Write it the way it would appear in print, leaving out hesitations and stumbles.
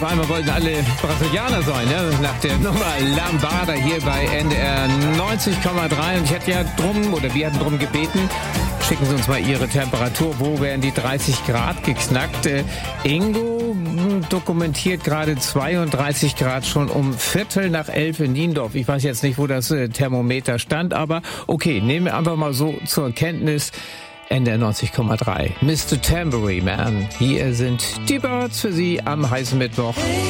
auf einmal wollten alle Brasilianer sein, ne? Nach der Nummer Lambada hier bei NDR 90,3. Und ich hatte ja wir hatten drum gebeten, schicken Sie uns mal Ihre Temperatur. Wo werden die 30 Grad geknackt? Ingo dokumentiert gerade 32 Grad schon um 11:15 in Niendorf. Ich weiß jetzt nicht, wo das Thermometer stand, aber okay, nehmen wir einfach mal so zur Kenntnis. NDR 90,3. Mr. Tambourine Man. Hier sind die Birds für Sie am heißen Mittwoch.